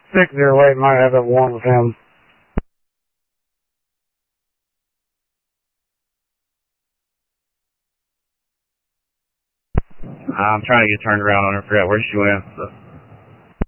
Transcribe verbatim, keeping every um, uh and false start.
six zero eight might have a warrant with him. I'm trying to get turned around on her. I forgot where she went. So.